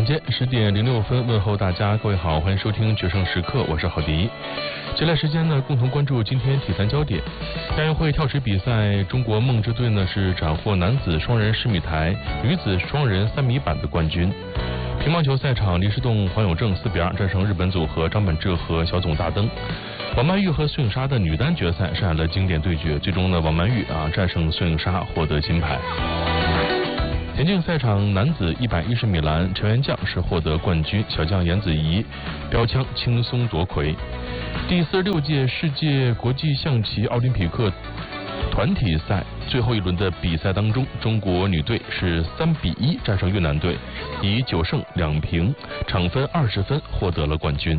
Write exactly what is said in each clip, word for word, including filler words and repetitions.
晚间十点零六分，问候大家，各位好，欢迎收听决胜时刻，我是郝迪。接下来时间呢，共同关注今天体坛焦点。亚运会跳水比赛，中国梦之队呢是斩获男子双人十米台、女子双人三米板的冠军。乒乓球赛场，林诗栋、黄永正四比二战胜日本组合张本智和小冢大登。王曼玉和孙颖莎的女单决赛上演了经典对决，最终呢，王曼玉啊战胜孙颖莎，获得金牌。田径赛场，男子一百一十米栏，陈元将是获得冠军，小将颜子怡标枪轻松夺魁。第四十六届世界国际象棋奥林匹克团体赛最后一轮的比赛当中，中国女队是三比一战胜越南队，以九胜两平，场分二十分获得了冠军。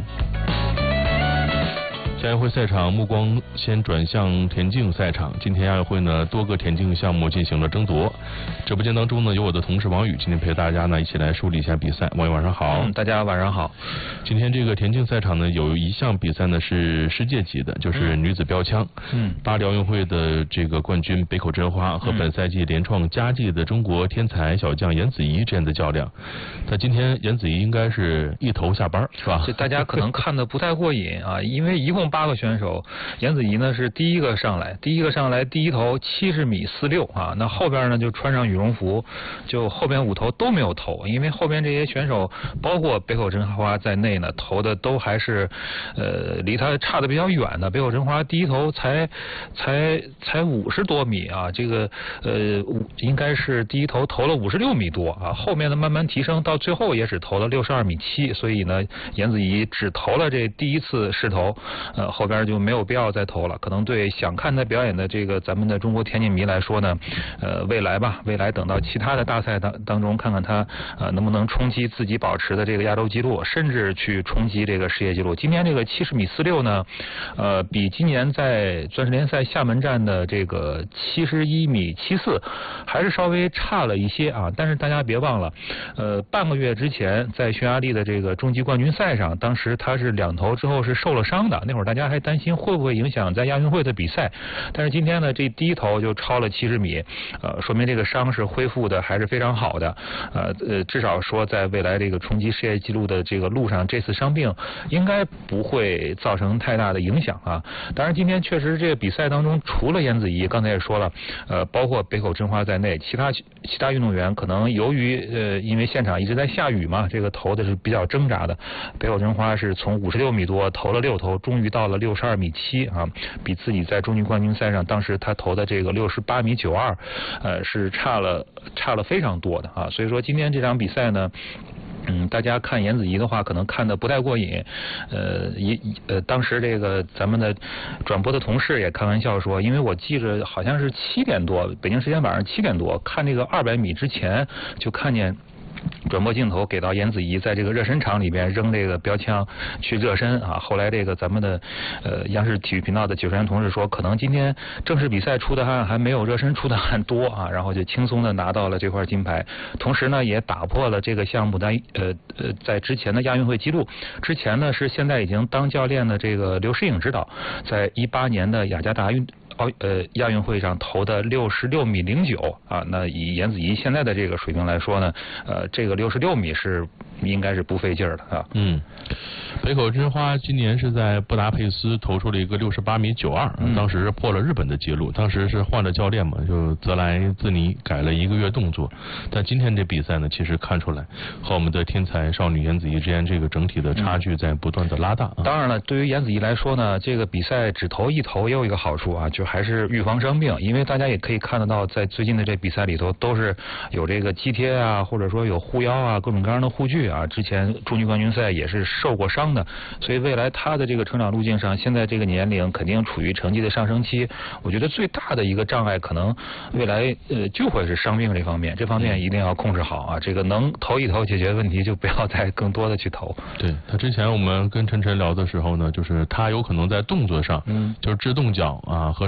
亚运会赛场，目光先转向田径赛场。今天亚运会呢，多个田径项目进行了争夺。直播间当中呢，有我的同事王宇，今天陪大家呢一起来梳理一下比赛。王宇晚上好。 嗯，大家晚上好。 今天这个田径赛场呢，有一项比赛呢是世界级的，就是女子标枪。嗯。巴黎奥运会的这个冠军北口真花和本赛季连创佳绩的中国天才小将颜子怡之间的较量。那今天颜子怡应该是一头下班，是吧？ 这大家可能看的不太过瘾啊，因为一共八个选手，颜子怡呢是第一个上来，第一个上来第一头七十米四六啊，那后边呢就穿上羽绒服，就后边五头都没有投，因为后边这些选手包括北口真花在内呢，投的都还是呃离他差的比较远的。北口真花第一头才才才五十多米啊，这个呃应该是第一头投了五十六米多啊，后面呢慢慢提升，到最后也只投了六十二米七，所以呢颜子怡只投了这第一次试投，呃后边就没有必要再投了。可能对想看他表演的这个咱们的中国田径迷来说呢，呃，未来吧，未来等到其他的大赛当当中，看看他呃能不能冲击自己保持的这个亚洲纪录，甚至去冲击这个世界纪录。今天这个七十米四六呢，呃，比今年在钻石联赛厦门站的这个七十一米七四还是稍微差了一些啊。但是大家别忘了，呃，半个月之前在匈牙利的这个终极冠军赛上，当时他是两头之后是受了伤的，那会儿大家还担心会不会影响在亚运会的比赛。但是今天呢，这第一头就超了七十米，呃，说明这个伤是恢复的还是非常好的，呃呃，至少说在未来这个冲击世界纪录的这个路上，这次伤病应该不会造成太大的影响啊。当然，今天确实这个比赛当中，除了颜子怡，刚才也说了，呃，包括北口真花在内，其他其他运动员可能由于呃，因为现场一直在下雨嘛，这个投的是比较挣扎的。北口真花是从五十六米多投了六头，终于到了六十二米七啊，比自己在终极冠军赛上当时他投的这个六十八米九二，呃，是差了差了非常多的啊。所以说今天这场比赛呢，嗯，大家看颜子怡的话，可能看得不太过瘾。呃，一呃，当时这个咱们的转播的同事也开玩笑说，因为我记着好像是七点多，北京时间晚上七点多，看这个二百米之前就看见转播镜头给到颜子怡在这个热身场里边扔这个标枪去热身啊。后来这个咱们的呃央视体育频道的解说员同事说，可能今天正式比赛出的汗还没有热身出的汗多啊，然后就轻松的拿到了这块金牌，同时呢也打破了这个项目的呃呃在之前的亚运会纪录。之前呢是现在已经当教练的这个刘诗颖指导，在一八年的雅加达运奥呃亚运会上投的六十六米零九啊，那以颜子怡现在的这个水平来说呢，呃，这个六十六米是应该是不费劲儿的啊。 嗯，北口真花今年是在布达佩斯投出了一个六十八米九二，当时破了日本的记录，当时是换了教练嘛，就泽莱兹尼改了一个月动作。但今天这比赛呢，其实看出来和我们的天才少女颜子怡之间这个整体的差距在不断的拉大。啊、 当然了，对于颜子怡来说呢，这个比赛只投一投也有一个好处啊，就还是预防伤病，因为大家也可以看得到，在最近的这比赛里头都是有这个肌贴啊，或者说有护腰啊，各种各样的护具啊。之前终极冠军赛也是受过伤的，所以未来他的这个成长路径上，现在这个年龄肯定处于成绩的上升期。我觉得最大的一个障碍，可能未来呃就会是伤病这方面，这方面一定要控制好啊。这个能投一投解决问题，就不要再更多的去投。 对，他之前我们跟陈晨聊的时候呢，就是他有可能在动作上，嗯，就是制动脚啊和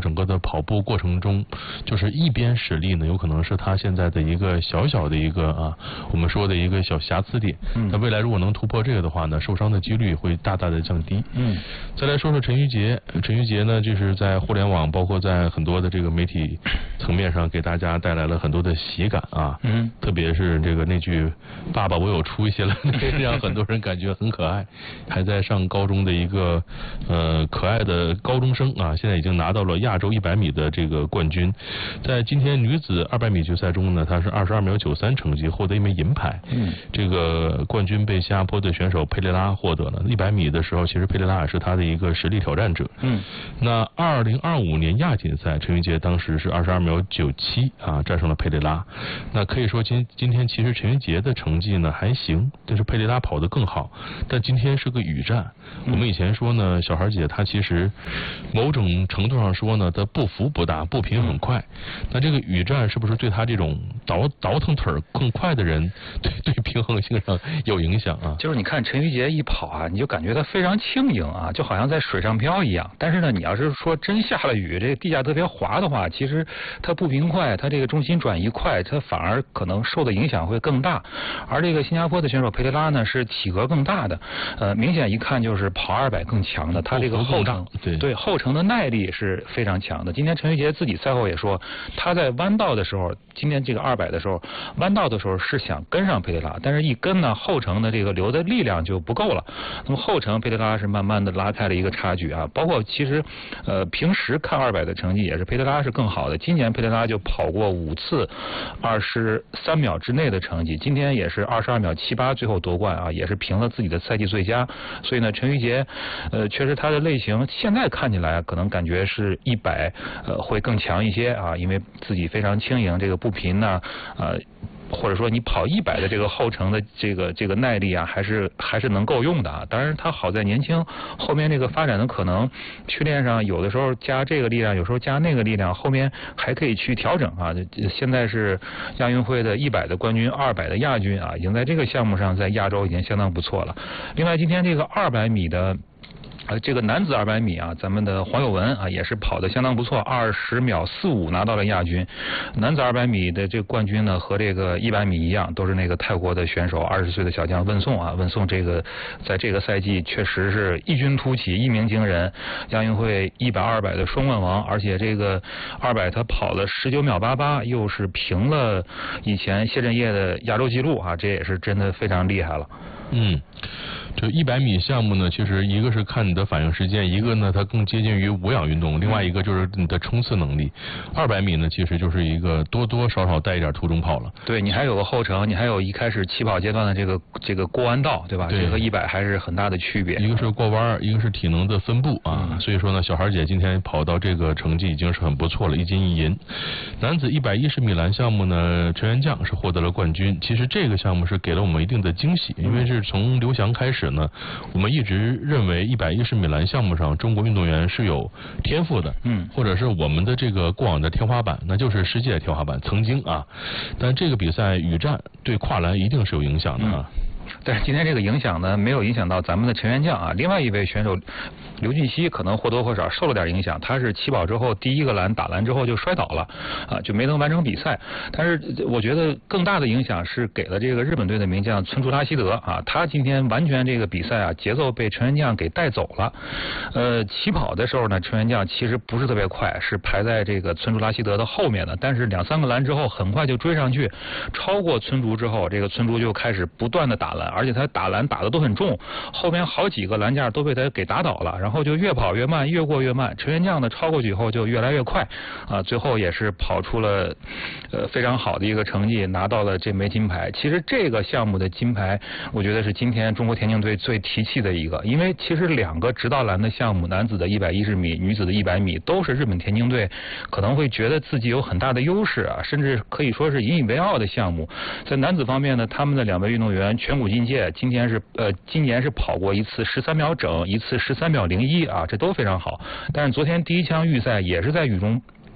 整个的跑步过程中，就是一边使力呢，有可能是他现在的一个小小的一个啊，我们说的一个小瑕疵点。嗯，那未来如果能突破这个的话呢，受伤的几率会大大的降低。嗯，再来说说陈玉洁，陈玉洁呢，就是在互联网，包括在很多的这个媒体层面上，给大家带来了很多的喜感啊。嗯，特别是这个那句“爸爸，我有出息了”，让很多人感觉很可爱。还在上高中的一个呃可爱的高中生啊，现在已经拿到了亚洲一百米的这个冠军。在今天女子二百米决赛中呢，她是二十二秒九三成绩获得一枚银牌。嗯，这个冠军被新加坡的选手佩雷拉获得了。一百米的时候，其实佩雷拉也是她的一个实力挑战者。嗯，那二零二五年亚锦赛，陈玉洁当时是二十二秒九七啊，战胜了佩雷拉。那可以说今今天其实陈玉洁的成绩呢还行，但是佩雷拉跑得更好。但今天是个雨战。我们以前说呢，小孩姐她其实某种程度上说呢，她步幅不大，步频很快。那这个雨战是不是对她这种倒倒腾腿更快的人，对对平衡性上有影响啊？ 就是你看陈玉洁一跑啊，你就感觉她非常轻盈啊，就好像在水上漂一样。但是呢，你要是说真下了雨，这个地下特别滑的话，其实她步频快，她这个重心转移快，她反而可能受的影响会更大。而这个新加坡的选手佩雷拉呢，是体格更大的，呃，明显一看就是跑二百更强的，他这个后程对对后程的耐力是非常强的。今天陈玉洁自己赛后也说，他在弯道的时候，今天这个二百的时候，弯道的时候是想跟上佩雷拉，但是一跟呢，后程的这个留的力量就不够了。那么后程佩雷拉是慢慢的拉开了一个差距啊。包括其实呃平时看二百的成绩也是佩雷拉是更好的。今年佩雷拉就跑过五次二十三秒之内的成绩，今天也是二十二秒七八最后夺冠啊，也是评了自己的赛季最佳。所以呢，陈玉洁呃确实他的类型现在看起来可能感觉是一百呃会更强一些啊，因为自己非常轻盈，这个步频呢呃或者说你跑一百的这个后程的这个这个耐力啊，还是还是能够用的啊。当然他好在年轻，后面这个发展的可能训练上有的时候加这个力量，有时候加那个力量，后面还可以去调整啊。现在是亚运会的一百的冠军，二百的亚军啊，已经在这个项目上在亚洲已经相当不错了。另外今天这个二百米的呃，这个男子二百米啊，咱们的黄有文啊也是跑得相当不错，二十秒四五拿到了亚军。男子二百米的这个冠军呢，和这个一百米一样，都是那个泰国的选手，二十岁的小将温颂啊。温颂这个在这个赛季确实是异军突起，一鸣惊人，亚运会一百、二百的双冠王，而且这个二百他跑了十九秒八八，又是平了以前谢震业的亚洲纪录啊，这也是真的非常厉害了。 嗯。就一百米项目呢，其实一个是看你的反应时间，一个呢它更接近于无氧运动，另外一个就是你的冲刺能力。二百米呢，其实就是一个多多少少带一点途中跑了。 对，你还有个后程，你还有一开始起跑阶段的这个这个过弯道，对吧？ 对， 这和一百还是很大的区别。 一个是过弯，一个是体能的分布啊。嗯、所以说呢，小孩姐今天跑到这个成绩已经是很不错了，一金一银。男子一百一十米栏项目呢，陈元将是获得了冠军。其实这个项目是给了我们一定的惊喜，因为是从刘翔开始呢，我们一直认为一百一十米栏项目上中国运动员是有天赋的，嗯，或者是我们的这个过往的天花板，那就是世界的天花板，曾经啊，但这个比赛雨战对跨栏一定是有影响的啊。嗯， 但是今天这个影响呢，没有影响到咱们的陈元将啊。另外一位选手刘俊熙可能或多或少受了点影响，他是起跑之后第一个栏打栏之后就摔倒了啊，就没能完成比赛。但是我觉得更大的影响是给了这个日本队的名将村竹拉希德啊，他今天完全这个比赛啊节奏被陈元将给带走了。呃，起跑的时候呢，陈元将其实不是特别快，是排在这个村竹拉希德的后面的，但是两三个栏之后很快就追上去，超过村竹之后，这个村竹就开始不断的打栏，而且他打栏打的都很重，后边好几个栏架都被他给打倒了，然后就越跑越慢，越过越慢。陈元将呢超过去以后就越来越快啊，最后也是跑出了呃非常好的一个成绩，拿到了这枚金牌。其实这个项目的金牌，我觉得是今天中国田径队最提气的一个，因为其实两个直道栏的项目，男子的一百一十米，女子的一百米，都是日本田径队可能会觉得自己有很大的优势啊，甚至可以说是引以为傲的项目。在男子方面呢，他们的两位运动员全谷进介今天是呃今年是跑过一次十三秒整，一次十三秒零一啊，这都非常好。但是昨天第一枪预赛也是在雨中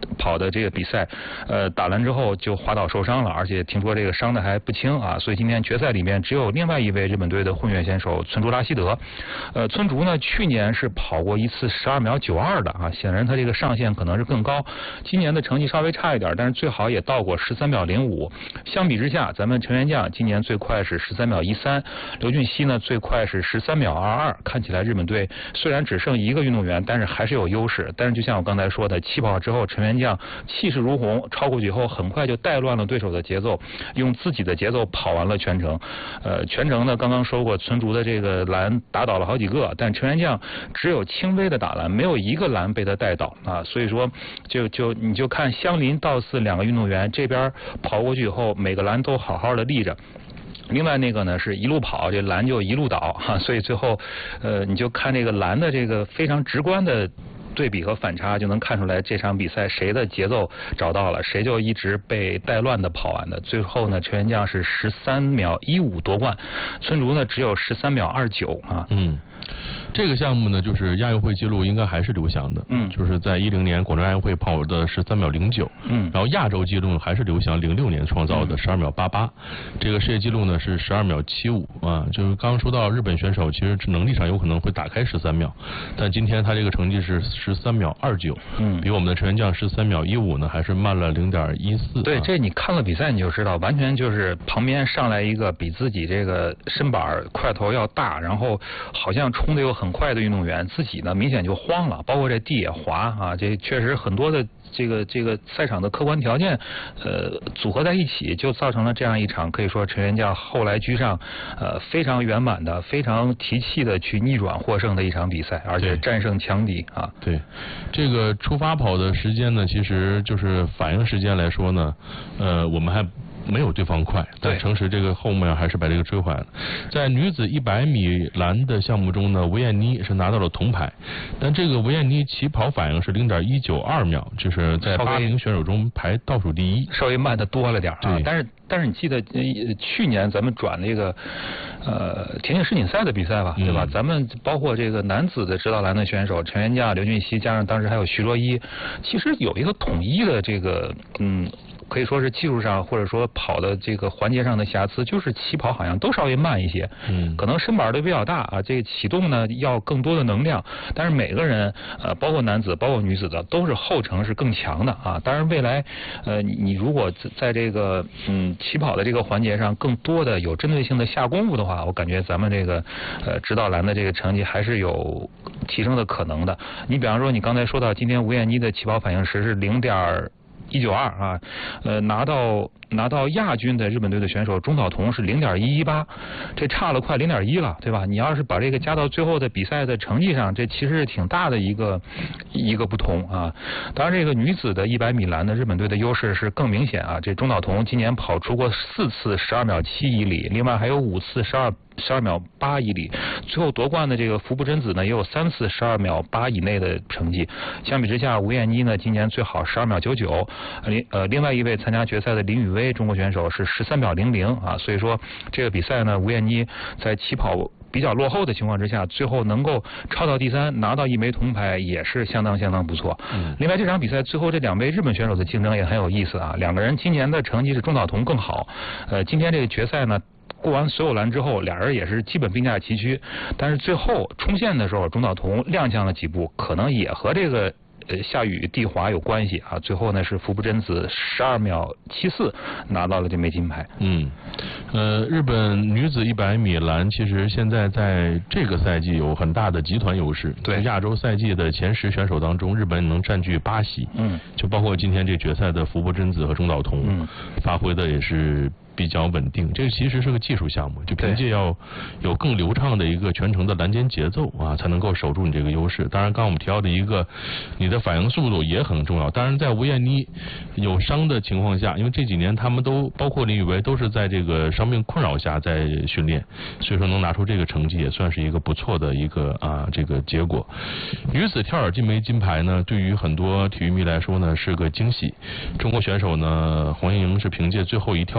跑的这个比赛，呃，打完之后就滑倒受伤了，而且听说这个伤的还不轻啊，所以今天决赛里面只有另外一位日本队的混血选手村竹拉希德。呃，村竹呢去年是跑过一次十二秒九二的啊，显然他这个上限可能是更高。今年的成绩稍微差一点，但是最好也到过十三秒零五。相比之下，咱们陈元将今年最快是十三秒一三，刘俊熙呢最快是十三秒二二。看起来日本队虽然只剩一个运动员，但是还是有优势。但是就像我刚才说的，起跑之后陈元将气势如虹，超过去以后很快就带乱了对手的节奏，用自己的节奏跑完了全程。呃，全程呢刚刚说过，村竹的这个篮打倒了好几个，但陈元将只有轻微的打篮，没有一个篮被他带倒啊。所以说，就就你就看相邻倒似两个运动员，这边跑过去以后，每个篮都好好的立着。另外那个呢是一路跑，这篮就一路倒哈、啊，所以最后，呃，你就看这个篮的这个非常直观的对比和反差，就能看出来这场比赛谁的节奏找到了，谁就一直被带乱的跑完的。最后呢，陈元将是十三秒一五夺冠，村竹呢只有十三秒二九啊。 嗯。这个项目呢，就是亚运会纪录应该还是刘翔的， 嗯， 就是在一零年广州亚运会跑的十三秒零九， 嗯， 然后亚洲纪录还是刘翔零六年创造的十二秒八八，这个世界纪录呢是十二秒七五啊，就是刚刚说到日本选手其实能力上有可能会打开十三秒，但今天他这个成绩是十三秒二九， 嗯， 比我们的陈元将十三秒一五呢还是慢了零点一四。 对，这你看了比赛你就知道，完全就是旁边上来一个比自己这个身板块头要大，然后好像冲的又很快的运动员，自己呢明显就慌了，包括这地也滑啊，这确实很多的这个这个赛场的客观条件，呃，组合在一起，就造成了这样一场可以说陈元将后来居上，呃，非常圆满的、非常提气的去逆转获胜的一场比赛，而且战胜强敌啊。 对，这个出发跑的时间呢，其实就是反应时间来说呢，呃，我们还没有对方快，但诚实这个后面还是把这个追回来了。在女子一百米栏的项目中呢，维艳妮是拿到了铜牌，但这个维艳妮起跑反应是零点一九二秒，就是在八名选手中排倒数第一， 稍微慢的多了点啊。但是但是你记得呃去年咱们转那个呃田径世锦赛的比赛吧，对吧？嗯、咱们包括这个男子的直道栏的选手陈元将、刘俊熙，加上当时还有徐若一，其实有一个统一的这个嗯。可以说是技术上或者说跑的这个环节上的瑕疵，就是起跑好像都稍微慢一些，嗯，可能身板都比较大啊，这个启动呢要更多的能量，但是每个人呃，包括男子包括女子的都是后程是更强的啊。当然未来呃你你如果在这个嗯起跑的这个环节上更多的有针对性的下功夫的话，我感觉咱们这个呃直道栏的这个成绩还是有提升的可能的。你比方说你刚才说到今天吴艳妮的起跑反应时是零点一九二啊，呃，拿到拿到亚军的日本队的选手中岛瞳是零点一一八，这差了快零点一了，对吧？你要是把这个加到最后的比赛的成绩上，这其实是挺大的一个一个不同啊。当然，这个女子的一百米栏的日本队的优势是更明显啊。这中岛瞳今年跑出过四次十二秒七以里，另外还有五次十二。十二秒八以里，最后夺冠的这个福部真子呢，也有三次十二秒八以内的成绩。相比之下，吴艳妮呢，今年最好十二秒九九，另呃另外一位参加决赛的林雨薇中国选手是十三秒零零啊，所以说这个比赛呢，吴艳妮在起跑比较落后的情况之下，最后能够超到第三，拿到一枚铜牌，也是相当相当不错。嗯、另外这场比赛最后这两位日本选手的竞争也很有意思啊，两个人今年的成绩是中岛瞳更好，呃，今天这个决赛呢。过完所有栏之后，俩人也是基本并驾齐驱，但是最后冲线的时候，中岛瞳踉跄了几步，可能也和这个呃下雨地滑有关系啊。最后呢是福部真子十二秒七四拿到了这枚金牌。 嗯，呃，日本女子一百米栏其实现在在这个赛季有很大的集团优势。 对， 亚洲赛季的前十选手当中，日本能占据八席。嗯，就包括今天这决赛的福部真子和中岛瞳，嗯，发挥的也是比较稳定。这个其实是个技术项目，就凭借要有更流畅的一个全程的栏间节奏啊，才能够守住你这个优势。当然，刚刚我们提到的一个，你的反应速度也很重要。当然，在吴艳妮有伤的情况下，因为这几年他们都包括林雨薇都是在这个伤病困扰下在训练，所以说能拿出这个成绩也算是一个不错的一个啊这个结果。女子跳远这枚金牌呢，对于很多体育迷来说呢是个惊喜。中国选手呢黄莹莹是凭借最后一跳的六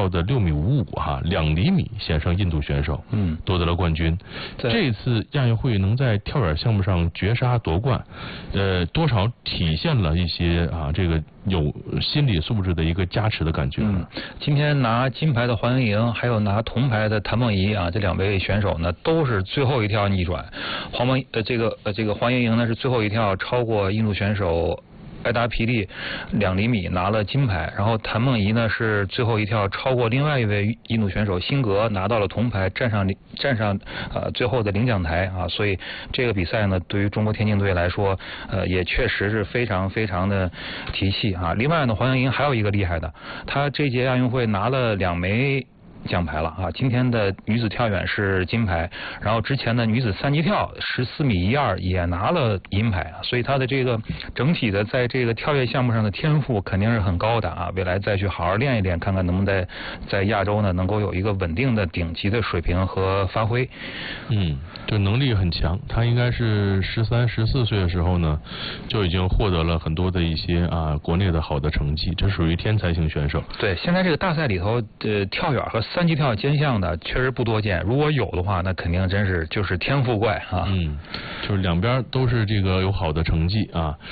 米五五哈，两厘米险胜印度选手， 嗯， 夺得了冠军。这次亚运会能在跳远项目上绝杀夺冠，呃，多少体现了一些啊这个有心理素质的一个加持的感觉。 嗯，今天拿金牌的黄莹莹，还有拿铜牌的谭梦怡啊，这两位选手呢都是最后一跳逆转。黄梦呃这个呃这个黄莹莹呢是最后一跳超过印度选手埃达皮利两厘米拿了金牌，然后谭梦怡呢是最后一跳超过另外一位印度选手辛格拿到了铜牌，站上站上呃最后的领奖台啊，所以这个比赛呢对于中国田径队来说呃也确实是非常非常的提气啊。另外呢黄莹莹还有一个厉害的，她这届亚运会拿了两枚奖牌了啊！今天的女子跳远是金牌，然后之前的女子三级跳十四米一二也拿了银牌啊，所以她的这个整体的在这个跳跃项目上的天赋肯定是很高的啊！未来再去好好练一练，看看能不能在在亚洲呢能够有一个稳定的顶级的水平和发挥。 嗯，就能力很强，她应该是十三、十四岁的时候呢就已经获得了很多的一些啊国内的好的成绩，这属于天才型选手。 对，现在这个大赛里头呃跳远和三级跳兼项的确实不多见，如果有的话，那肯定真是就是天赋怪啊。 嗯，就是两边都是这个有好的成绩啊。